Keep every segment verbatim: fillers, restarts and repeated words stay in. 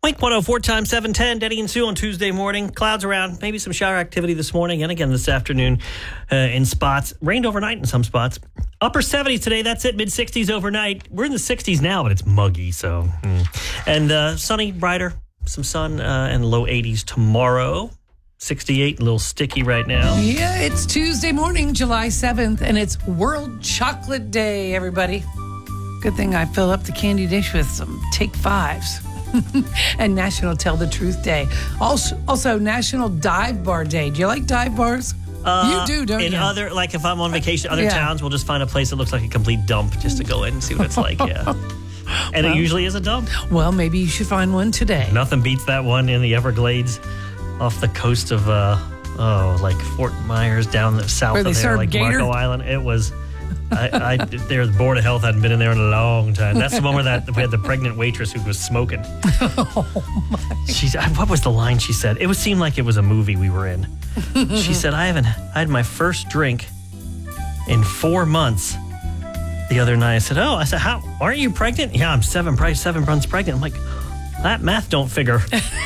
Wink one oh four times seven ten, Denny and Sue on Tuesday morning. Clouds around, maybe some shower activity this morning and again this afternoon uh, in spots. Rained overnight in some spots. Upper seventies today, that's it. Mid sixties overnight. We're in the sixties now, but it's muggy, so. Mm. And uh, sunny, brighter, some sun, uh, and low eighties tomorrow. sixty-eight, a little sticky right now. Yeah, it's Tuesday morning, July seventh, and it's World Chocolate Day, everybody. Good thing I fill up the candy dish with some Take Fives. And National Tell the Truth Day. Also, also National Dive Bar Day. Do you like dive bars? Uh, you do, don't in you? In other, like if I'm on vacation, other yeah. towns, we'll just find a place that looks like a complete dump just to go in and see what it's like, yeah. And well, it usually is a dump. Well, maybe you should find one today. Nothing beats that one in the Everglades off the coast of, uh, oh, like Fort Myers down the south Where of there, like gator? Marco Island. It was... I, I there, the Board of Health hadn't been in there in a long time. That's the one where that we had the pregnant waitress who was smoking. Oh my! She's what was the line she said? It would seem like it was a movie we were in. She said, "I haven't. I had my first drink in four months the other night." I said, "Oh," I said, "How aren't you pregnant?" "Yeah, I'm seven, probably seven months pregnant." I'm like, that math don't figure.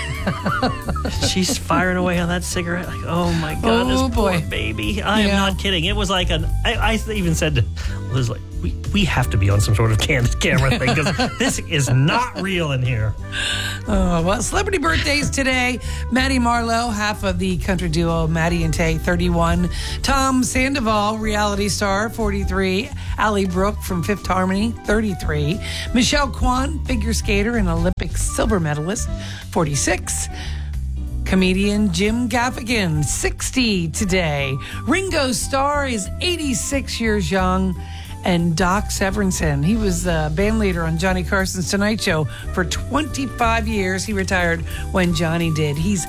She's firing away on that cigarette. Like, oh my God, oh this poor boy. baby. I am yeah. not kidding. It was like an, I, I even said to Liz, like, we, we have to be on some sort of candid camera thing because this is not real in here. Oh, well, celebrity birthdays today. Maddie Marlowe, half of the country duo Maddie and Tay, thirty-one. Tom Sandoval, reality star, forty-three. Allie Brooke from Fifth Harmony, thirty-three. Michelle Kwan, figure skater and Olympic silver medalist, forty-six. Comedian Jim Gaffigan, sixty today. Ringo Starr is eighty-six years young. And Doc Severinsen, he was the band leader on Johnny Carson's Tonight Show for twenty-five years. He retired when Johnny did. He's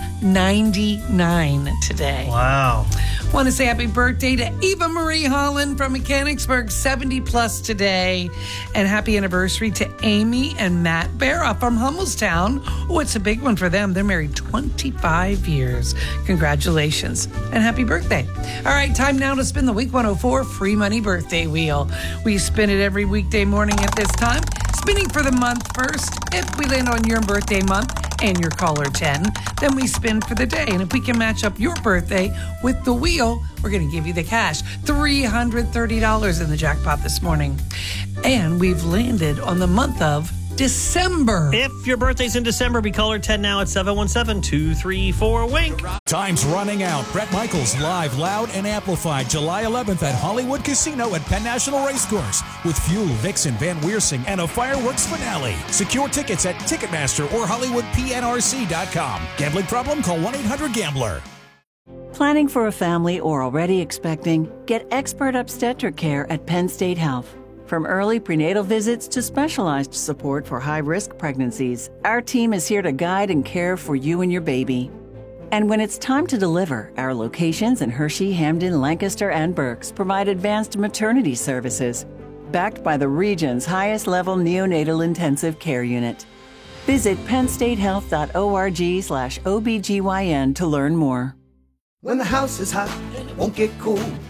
ninety-nine today. Wow. Want to say happy birthday to Eva Marie Holland from Mechanicsburg, seventy plus today. And happy anniversary to Amy and Matt Barra from Hummelstown. Oh, it's a big one for them. They're married twenty-five years. Congratulations and happy birthday. All right, time now to spin the Week one oh four Free Money Birthday Wheel. We spin it every weekday morning at this time. Spinning for the month first. If we land on your birthday month and your caller ten, then we spin for the day. And if we can match up your birthday with the wheel, we're going to give you the cash. three hundred thirty dollars in the jackpot this morning. And we've landed on the month of December. If your birthday's in December, be caller ten now at seven one seven, two three four, wink. Time's running out. Bret Michaels live, loud, and amplified July eleventh at Hollywood Casino at Penn National Racecourse with Fuel, Vixen, Van Weersing, and a fireworks finale. Secure tickets at Ticketmaster or Hollywood P N R C dot com. Gambling problem? Call one eight hundred gambler. Planning for a family or already expecting? Get expert obstetric care at Penn State Health. From early prenatal visits to specialized support for high-risk pregnancies, our team is here to guide and care for you and your baby. And when it's time to deliver, our locations in Hershey, Hamden, Lancaster, and Berks provide advanced maternity services, backed by the region's highest-level neonatal intensive care unit. Visit pennstatehealth.org slash OBGYN to learn more. When the house is hot, it won't get cool.